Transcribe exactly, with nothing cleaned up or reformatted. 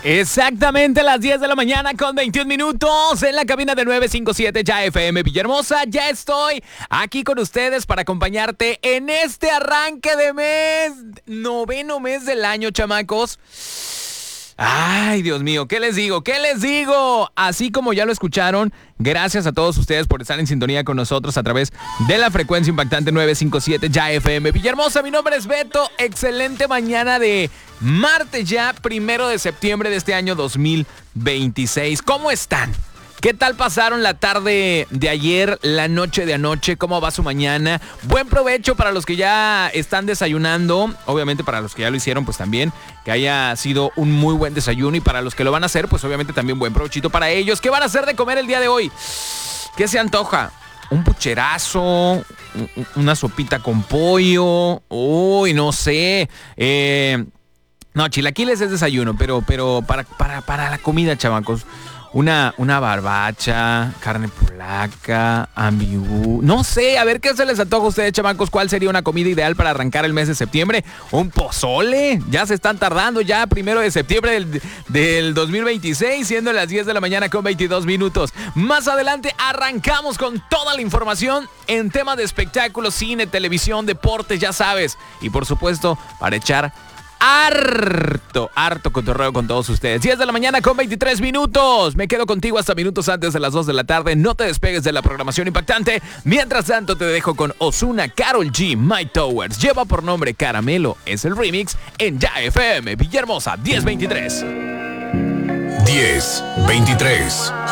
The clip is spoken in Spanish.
Exactamente las diez de la mañana con veintiún minutos en la cabina de nueve cinco siete Ya F M Villahermosa. Ya estoy aquí con ustedes para acompañarte en este arranque de mes, noveno mes del año, chamacos. Ay, Dios mío, ¿qué les digo? ¿Qué les digo? Así como ya lo escucharon, gracias a todos ustedes por estar en sintonía con nosotros a través de la frecuencia impactante nueve cinco siete Ya F M Villahermosa. Mi nombre es Beto. Excelente mañana de martes ya, primero de septiembre de este año dos mil veintiséis. ¿Cómo están? ¿Qué tal pasaron la tarde de ayer, la noche de anoche? ¿Cómo va su mañana? Buen provecho para los que ya están desayunando. Obviamente para los que ya lo hicieron, pues también que haya sido un muy buen desayuno. Y para los que lo van a hacer, pues obviamente también buen provechito para ellos. ¿Qué van a hacer de comer el día de hoy? ¿Qué se antoja? ¿Un pucherazo? ¿Una sopita con pollo? Uy, no sé. Eh, no, chilaquiles es desayuno, pero, pero para, para, para la comida, chamacos. Una, una barbacha, carne polaca, ambiú. No sé, a ver qué se les antoja a ustedes, chamacos. ¿Cuál sería una comida ideal para arrancar el mes de septiembre? ¿Un pozole? Ya se están tardando, ya primero de septiembre del, del dos mil veintiséis, siendo las diez de la mañana con veintidós minutos. Más adelante arrancamos con toda la información en temas de espectáculos, cine, televisión, deportes, ya sabes. Y por supuesto, para echar harto, harto cotorreo con todos ustedes. diez de la mañana con veintitrés minutos. Me quedo contigo hasta minutos antes de las dos de la tarde. No te despegues de la programación impactante. Mientras tanto, te dejo con Ozuna, Karol G, My Towers. Lleva por nombre Caramelo. Es el remix en Ya F M Villahermosa diez veintitrés. diez veintitrés.